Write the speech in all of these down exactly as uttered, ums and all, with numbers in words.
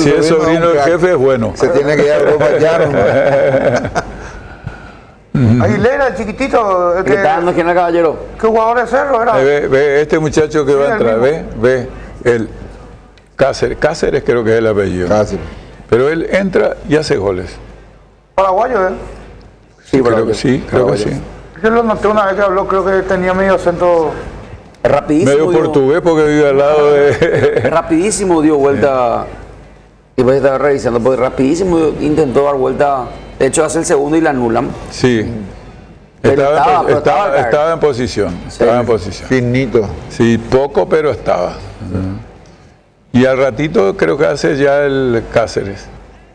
su si es sobrino sobrino un del crack. jefe es bueno. Se tiene que ir a Europa ya, ¿no? Aguilera, el chiquitito, el ¿Qué que, está dando aquí en el caballero? que jugador de Cerro era. Ahí ve, ve este muchacho que Sí, va a el entrar, mismo. ve, ve, el Cáceres, Cáceres creo que es el apellido. Casi. Pero él entra y hace goles. Paraguayo, ¿eh? Sí, Creo pero que sí, creo que sí. Yo lo noté una vez que habló, creo que tenía medio acento. Es rapidísimo. Medio dio- portugués porque vive al lado es de... rapidísimo dio vuelta. Y pues estaba revisando, porque rapidísimo intentó dar vuelta. De hecho, hace el segundo y la anulan. Sí. Pero Estaba, estaba, en, pero estaba- estaba, estaba en posición. Estaba en posición. Finito. Sí, poco, pero estaba. Y al ratito creo que hace ya el Cáceres.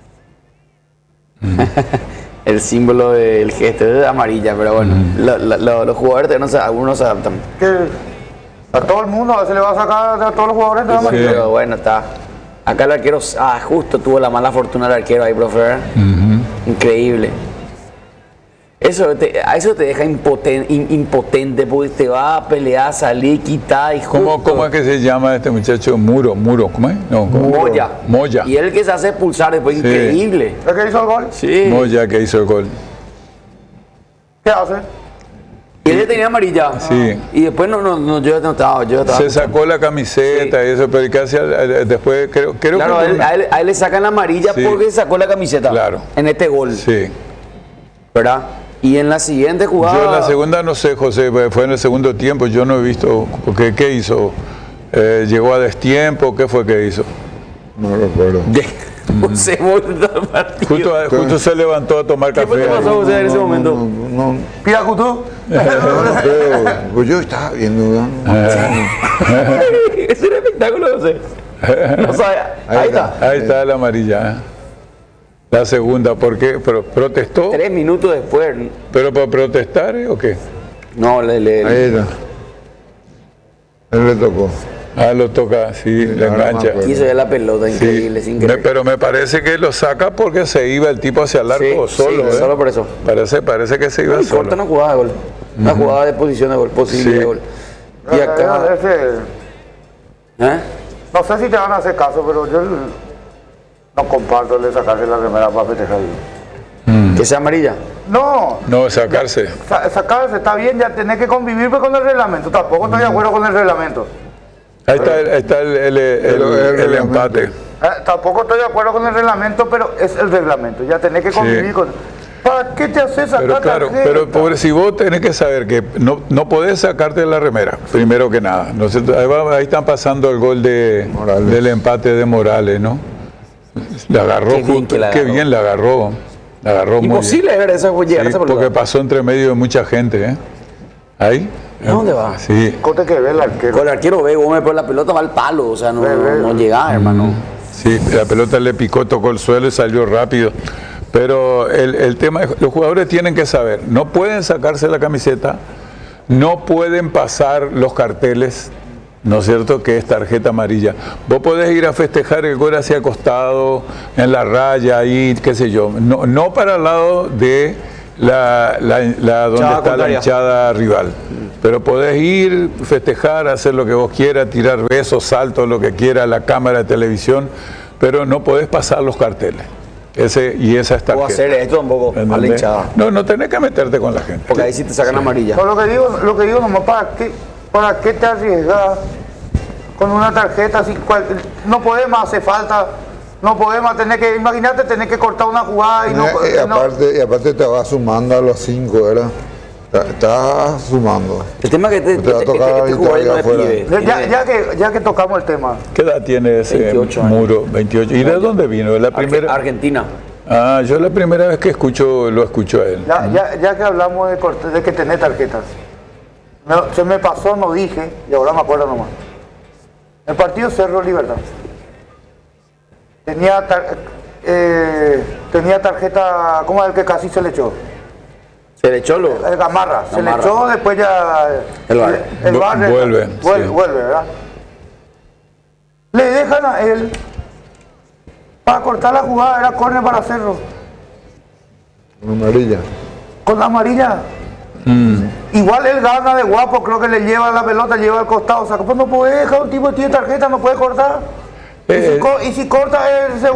El símbolo del gesto es de amarilla, pero bueno, lo- lo- lo- los jugadores no se, algunos se adaptan. Que a todo el mundo se le va a sacar a todos los jugadores de la Sí. mayoría. Pero bueno, está. Acá el arquero, ah, justo tuvo la mala fortuna del arquero ahí, profe. Increíble. Eso te, a eso te deja impoten- in- impotente, porque te va a pelear, salir, quitar y ¿Cómo, justo. ¿Cómo es que se llama este muchacho? Muro, Muro, ¿cómo es? No, ¿cómo? Moya. Moya. Y él que se hace expulsar después, Sí. increíble. ¿El que hizo el gol? Sí. Moya que hizo el gol. ¿Qué hace? Y él le tenía amarilla. Sí. Y después no, no, no yo no estaba, yo estaba. Se sacó la camiseta y eso, pero casi al- al- después creo, creo Claro, a que... él, a él- a él le sacan la amarilla Sí. porque sacó la camiseta. Claro. En este gol. Sí. ¿Verdad? Y en la siguiente jugada. Yo en la segunda no sé, José, fue en el segundo tiempo, yo no he visto, porque, ¿qué hizo? Eh, ¿Llegó a destiempo? ¿Qué fue que hizo? No recuerdo. Se volvió al partido. Justo, justo se levantó a tomar ¿Qué fue café. que pasó, José, en ese momento? No, no, ¿Pira Cutú? no creo. Pues yo estaba viendo. ¿no? Es un espectáculo, José. No sabe. Ahí, Ahí está. está. Ahí está la amarilla. ¿eh? La segunda, ¿por qué? Pero, ¿protestó? Tres minutos después. ¿Pero para protestar eh, o qué? No, le. le Ahí está. Él le tocó. Ah, lo toca, sí, le ahora me engancha. acuerdo. quiso ya la pelota, Sí. increíble, es Me- increíble. pero me parece que lo saca porque se iba el tipo hacia el arco Sí, solo. sí, ¿eh? solo por eso. Parece, parece que se iba No solo. importa una jugada de gol. Una jugada de posición de gol, posible Sí. de gol. Y acá. Ese- ¿Eh? no sé si te van a hacer caso, pero yo no comparto el de sacarse la remera para festejar. Que sea amarilla. No, No, sacarse. sa- sacarse está bien, ya tenés que convivir pues, con el reglamento. Tampoco estoy de acuerdo con el reglamento. Ahí está el, ahí está el, el- el- El- el el empate. reglamento. Eh, tampoco estoy de acuerdo con el reglamento, pero es el reglamento. Ya tenés que convivir Sí. con. ¿Para qué te haces sacar Pero claro, tarjeta? pero pobre, si vos tenés que saber que no, no podés sacarte la remera, primero que nada. No sé, ahí, va- ahí están pasando el gol de, Morales. del empate de Morales, ¿no? Le agarró, Qué bien justo- que la qué agarró. bien le agarró. Le agarró muy bien. Imposible ver eso, llegar a Sí, esa porque pelota. pasó entre medio de mucha gente, ¿eh? Ahí. ¿A dónde va? Sí. Cote que ve el arquero. Con el arquero ve, Gómez, pero la pelota va al palo, o sea, no, Ve, ve. no llega, hermano. Sí, la pelota le picó, tocó el suelo y salió rápido. Pero el, el tema es, los jugadores tienen que saber, no pueden sacarse la camiseta, no pueden pasar los carteles, ¿no es cierto?, que es tarjeta amarilla. Vos podés ir a festejar el gol hacia acostado, en la raya, ahí, qué sé yo, no, no para el lado de la, la- la- donde Hinchada está la contraria. hinchada rival. Pero podés ir, festejar, hacer lo que vos quieras, tirar besos, saltos, lo que quieras, la cámara de televisión, pero no podés pasar los carteles. Ese, y esa es O tarjeta. hacer esto tampoco a la ¿Entendés? hinchada. No, no tenés que meterte con la gente. Porque ahí sí te sacan amarilla. No, lo que digo, lo que digo nomás, ¿para qué, para qué te arriesgas con una tarjeta? Si cual- no podemos, hace falta, no podemos tener que, imagínate tener que cortar una jugada y no, Y, no- aparte, y aparte te vas sumando a los cinco, ¿verdad? Está- Estás sumando. El tema es que este, Te va a este, tocar este, este ahorita jugador no allá es afuera. pibe. ya, Tiene- ya que, ya que tocamos el tema, ¿Qué edad tiene ese veintiocho años. muro? veintiocho. ¿Y de dónde vino? ¿Es la Arge- primera? Argentina. Ah, yo la primera vez que escucho, lo escucho a él. ya, ya, ya que hablamos de, corte- de que tenés tarjetas, me- se me pasó, no dije, y ahora me acuerdo nomás. El partido Cerro Libertad tenía, tar- eh, tenía tarjeta, ¿cómo es el que casi se le echó? Se le echó lo. El Gamarra, se le Gamarra. echó, después ya El VAR. el Vu- VAR, vuelve, vuelve, sí. vuelve, ¿verdad? Le dejan a él para cortar la jugada, era córner para Cerro, Una amarilla. con la amarilla. Igual él gana de guapo, creo que le lleva la pelota, lleva al costado, o sea, pues no puede dejar un tipo que tiene tarjeta, no puede cortar. Y si, Eh, co- y si corta él se